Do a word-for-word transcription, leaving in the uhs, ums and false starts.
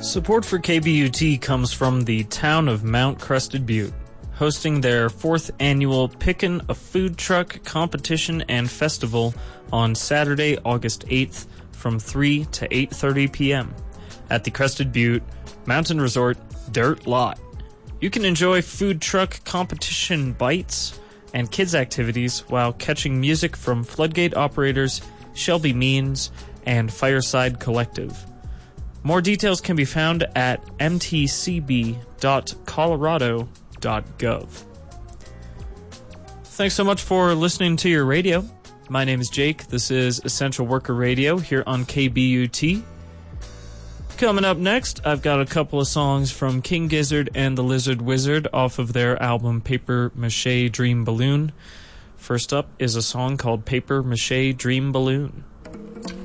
Support for K B U T comes from the town of Mount Crested Butte, hosting their fourth annual Pickin' a Food Truck competition and festival on Saturday, August eighth from three to eight thirty p.m. at the Crested Butte Mountain Resort Dirt Lot. You can enjoy food truck competition bites and kids activities while catching music from Floodgate Operators, Shelby Means, and Fireside Collective. More details can be found at m t c b dot colorado dot gov. Thanks so much for listening to your radio. My name is Jake. This is Essential Worker Radio here on K B U T. Coming up next, I've got a couple of songs from King Gizzard and the Lizard Wizard off of their album Paper Mache Dream Balloon. First up is a song called Paper Mache Dream Balloon.